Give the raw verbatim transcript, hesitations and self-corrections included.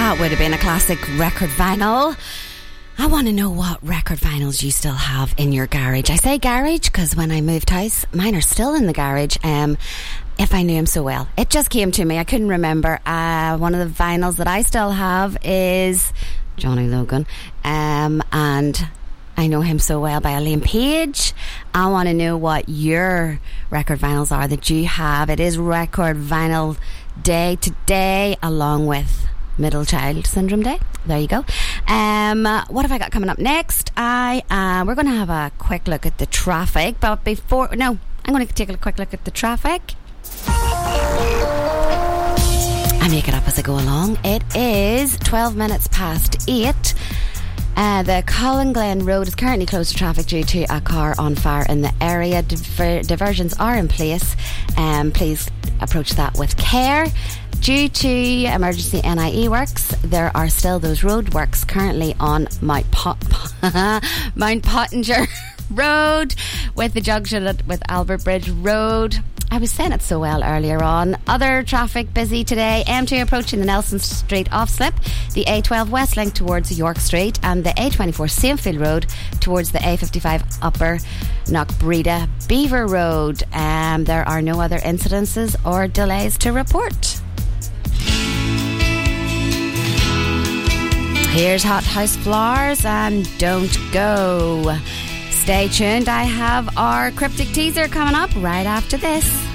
That would have been a classic record vinyl. I want to know what record vinyls you still have in your garage. I say garage because when I moved house, mine are still in the garage. Um, if I knew him so well. It just came to me. I couldn't remember. Uh, one of the vinyls that I still have is Johnny Logan. Um, and I know him so well by Elaine Page. I want to know what your record vinyls are that you have. It is Record Vinyl Day today, along with Middle Child Syndrome Day. There you go. Um, what have I got coming up next? I uh, we're going to have a quick look at the traffic, but before no, I'm going to take a quick look at the traffic. I make it up as I go along. It is twelve minutes past eight. Uh, the Colin Glen Road is currently closed to traffic due to a car on fire in the area. Diver- diversions are in place. Um, please approach that with care. Due to emergency N I E works, there are still those road works currently on Mount, Pot- Mount Pottinger Road with the junction with Albert Bridge Road. I was saying it so well earlier on. Other traffic busy today. M two approaching the Nelson Street off slip, the A twelve West Link towards York Street, and the A twenty-four Samefield Road towards the A fifty-five Upper Knockbreda Beaver Road. Um, there are no other incidences or delays to report. Here's Hot House Flowers and Don't Go. Stay tuned. I have our cryptic teaser coming up right after this.